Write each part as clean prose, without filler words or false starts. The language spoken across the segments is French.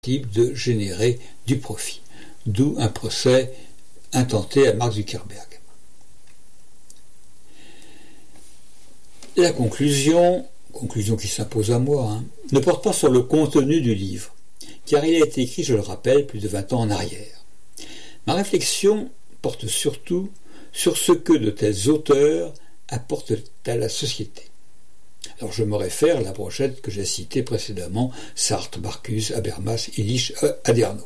de générer du profit. D'où un procès intenté à Mark Zuckerberg. La conclusion qui s'impose à moi, ne porte pas sur le contenu du livre, car il a été écrit, je le rappelle, plus de 20 ans en arrière. Ma réflexion porte surtout sur ce que de tels auteurs apportent à la société. Alors je me réfère à la brochette que j'ai citée précédemment, Sartre, Marcuse, Habermas, Illich, Adorno,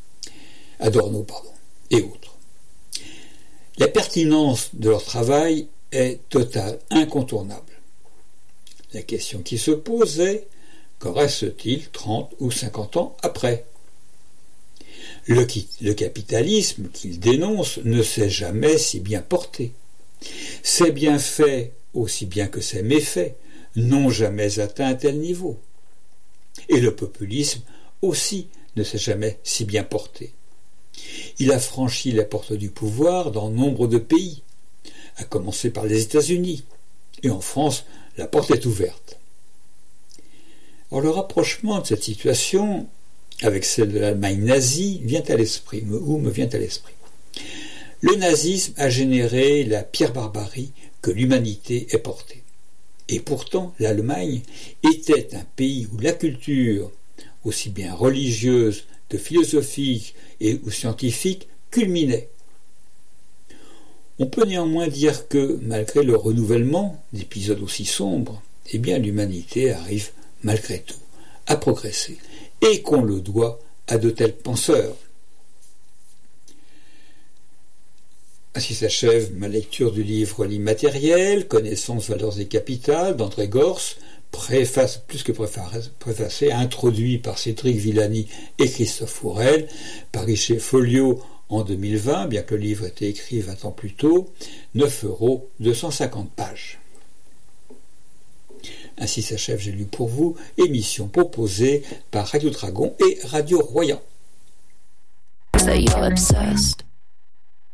et autres. La pertinence de leur travail est totale, incontournable. La question qui se pose est, qu'en reste-t-il 30 ou 50 ans après ? Le capitalisme qu'il dénonce ne s'est jamais si bien porté. Ses bienfaits, aussi bien que ses méfaits, n'ont jamais atteint un tel niveau. Et le populisme aussi ne s'est jamais si bien porté. Il a franchi les portes du pouvoir dans nombre de pays, à commencer par les États-Unis, et en France, la porte est ouverte. Or, le rapprochement de cette situation avec celle de l'Allemagne nazie me vient à l'esprit. Le nazisme a généré la pire barbarie que l'humanité ait portée. Et pourtant, l'Allemagne était un pays où la culture, aussi bien religieuse que philosophique ou scientifique, culminait. On peut néanmoins dire que, malgré le renouvellement d'épisodes aussi sombres, l'humanité arrive, malgré tout, à progresser, et qu'on le doit à de tels penseurs. Ainsi s'achève ma lecture du livre L'immatériel, Connaissance, valeurs et capitales d'André Gorz, préfacé, introduit par Cédric Villani et Christophe Fourel, paru chez Folio en 2020, bien que le livre ait été écrit 20 ans plus tôt, 9 €, 250 pages. Ainsi s'achève J'ai lu pour vous, émission proposée par Radio Dragon et Radio Royan. So you're obsessed.